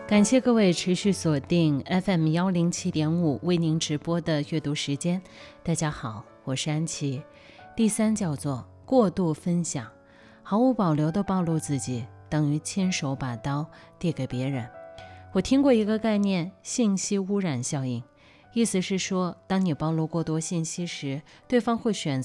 感谢各位持续锁定 FM107.5 为您直播的阅读时间。大家好，我是安琪。第3叫做过度分享，毫无保留地暴露自己，等于亲手把刀递给别人。我听过一个概念，信息污染效应，意思是说，当你暴露过多信息时，对方会选择